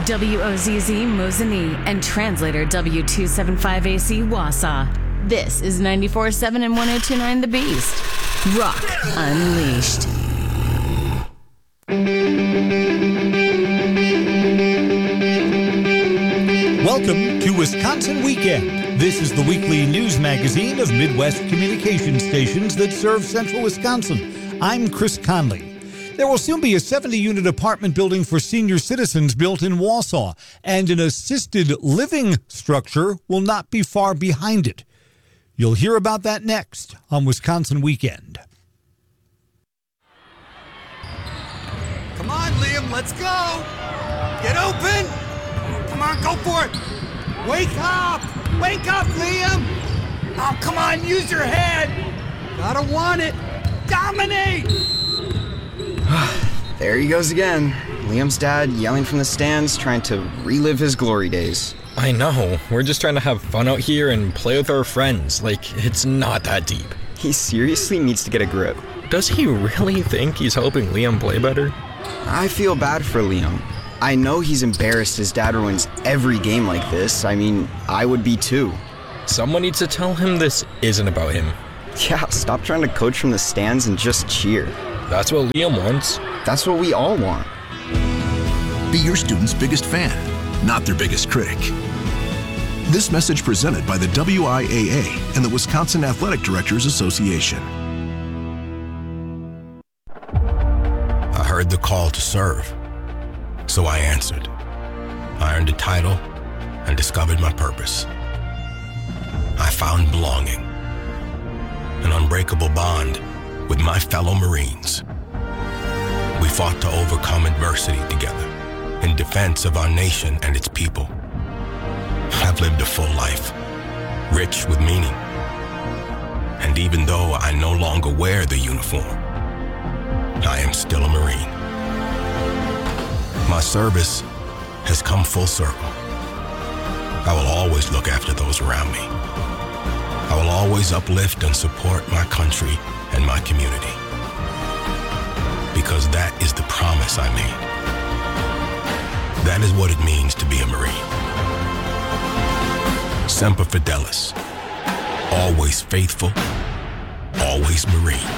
WOZZ Mosinee and translator W275AC Wausau. This is 94.7 and 102.9 The Beast. Rock Unleashed. Welcome to Wisconsin Weekend. This is the weekly news magazine of Midwest communication stations that serve central Wisconsin. I'm Chris Conley. There will soon be a 70-unit apartment building for senior citizens built in Wausau, and an assisted living structure will not be far behind it. You'll hear about that next on Wisconsin Weekend. Come on, Liam, let's go. Get open. Come on, go for it. Wake up, Liam. Oh, come on, use your head. Gotta want it. Dominate. There he goes again. Liam's dad yelling from the stands, trying to relive his glory days. I know. We're just trying to have fun out here and play with our friends. Like, it's not that deep. He seriously needs to get a grip. Does he really think he's helping Liam play better? I feel bad for Liam. I know he's embarrassed his dad ruins every game like this. I mean, I would be too. Someone needs to tell him this isn't about him. Yeah, stop trying to coach from the stands and just cheer. That's what Liam wants. That's what we all want. Be your student's biggest fan, not their biggest critic. This message presented by the WIAA and the Wisconsin Athletic Directors Association. I heard the call to serve, so I answered. I earned a title and discovered my purpose. I found belonging, an unbreakable bond with my fellow Marines. We fought to overcome adversity together in defense of our nation and its people. I've lived a full life, rich with meaning. And even though I no longer wear the uniform, I am still a Marine. My service has come full circle. I will always look after those around me. I will always uplift and support my country and my community. Because that is the promise I made. That is what it means to be a Marine. Semper Fidelis. Always faithful, always Marine.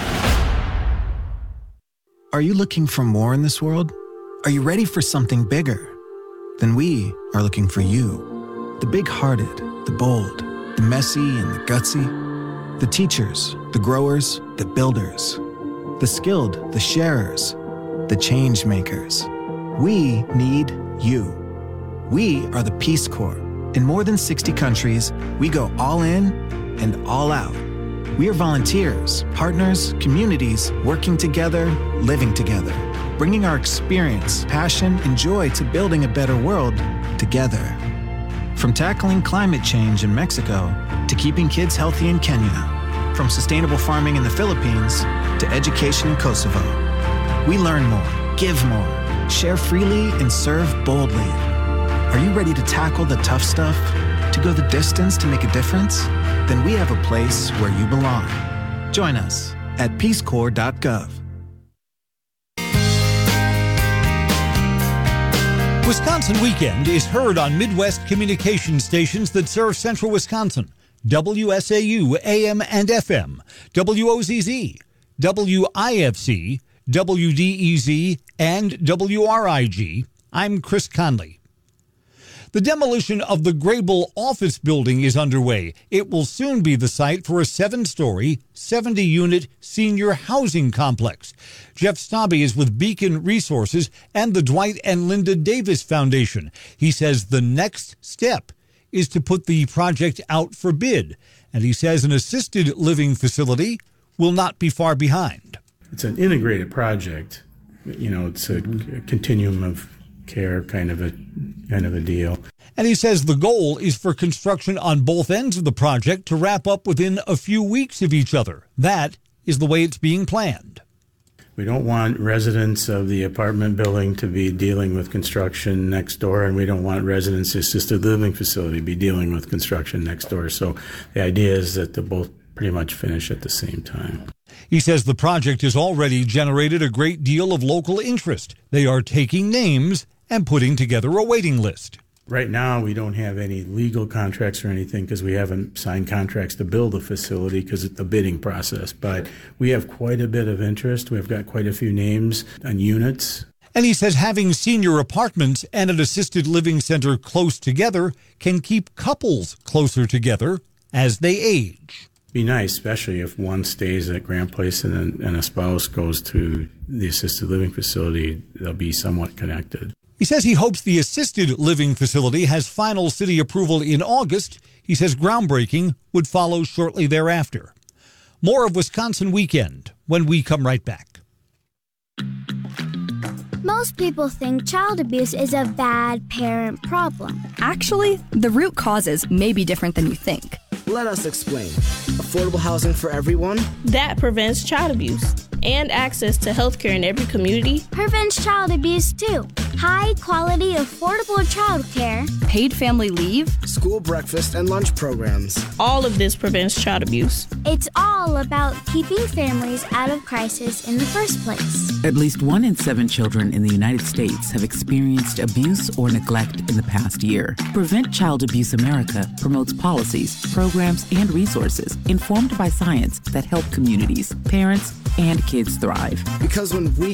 Are you looking for more in this world? Are you ready for something bigger? Then we are looking for you. The big-hearted, the bold, the messy and the gutsy. The teachers, the growers, the builders. The skilled, the sharers, the change makers. We need you. We are the Peace Corps. In more than 60 countries, we go all in and all out. We are volunteers, partners, communities, working together, living together, bringing our experience, passion, and joy to building a better world together. From tackling climate change in Mexico to keeping kids healthy in Kenya, from sustainable farming in the Philippines to education in Kosovo. We learn more, give more, share freely, and serve boldly. Are you ready to tackle the tough stuff? To go the distance to make a difference? Then we have a place where you belong. Join us at peacecorps.gov. Wisconsin Weekend is heard on Midwest communication stations that serve central Wisconsin. WSAU, AM and FM, WOZZ, WIFC, WDEZ, and WRIG. I'm Chris Conley. The demolition of the Grable office building is underway. It will soon be the site for a 7-story, 70-unit senior housing complex. Jeff Stabby is with Beacon Resources and the Dwight and Linda Davis Foundation. He says the next step is to put the project out for bid, and he says an assisted living facility will not be far behind. It's an integrated project. You know, it's a continuum of care kind of a deal. And he says the goal is for construction on both ends of the project to wrap up within a few weeks of each other. That is the way it's being planned. We don't want residents of the apartment building to be dealing with construction next door, and we don't want residents of the assisted living facility to be dealing with construction next door. So the idea is that they both pretty much finish at the same time. He says the project has already generated a great deal of local interest. They are taking names and putting together a waiting list. Right now, we don't have any legal contracts or anything because we haven't signed contracts to build a facility because it's the bidding process. But we have quite a bit of interest. We've got quite a few names on units. And he says having senior apartments and an assisted living center close together can keep couples closer together as they age. Be nice, especially if one stays at Grant Place and a spouse goes to the assisted living facility, they'll be somewhat connected. He says he hopes the assisted living facility has final city approval in August. He says groundbreaking would follow shortly thereafter. More of Wisconsin Weekend when we come right back. Most people think child abuse is a bad parent problem. Actually, the root causes may be different than you think. Let us explain. Affordable housing for everyone. That prevents child abuse. And access to health care in every community. Prevents child abuse, too. High-quality, affordable child care. Paid family leave. School breakfast and lunch programs. All of this prevents child abuse. It's all about keeping families out of crisis in the first place. At least 1 in 7 children in the United States have experienced abuse or neglect in the past year. Prevent Child Abuse America promotes policies, programs, and resources informed by science that help communities, parents, and kids thrive. Because when we